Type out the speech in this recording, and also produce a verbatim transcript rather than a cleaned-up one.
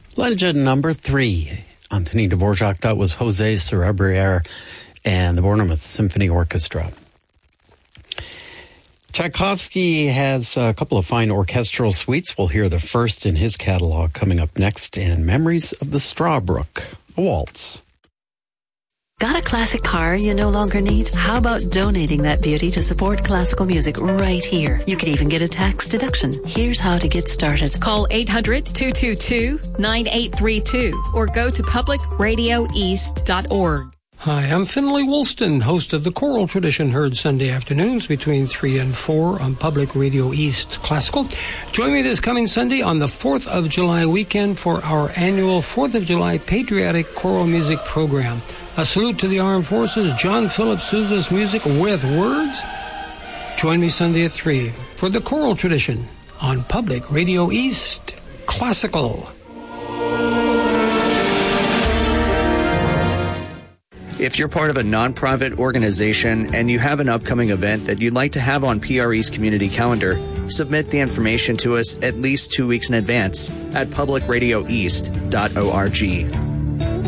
Legend number three. Anthony Dvorak, that was Jose Cerebriere and the Bournemouth Symphony Orchestra. Tchaikovsky has a couple of fine orchestral suites. We'll hear the first in his catalog coming up next, and Memories of the Strawbrook, a waltz. Got a classic car you no longer need? How about donating that beauty to support classical music right here? You could even get a tax deduction. Here's how to get started. Call eight hundred, two two two, nine eight three two or go to public radio east dot org. Hi, I'm Finley Woolston, host of The Choral Tradition, heard Sunday afternoons between three and four on Public Radio East Classical. Join me this coming Sunday on the fourth of July weekend for our annual fourth of July Patriotic Choral Music Program. A salute to the Armed Forces, John Philip Sousa's music with words. Join me Sunday at three for The Choral Tradition on Public Radio East Classical. If you're part of a non-profit organization and you have an upcoming event that you'd like to have on P R E's community calendar, submit the information to us at least two weeks in advance at public radio east dot org.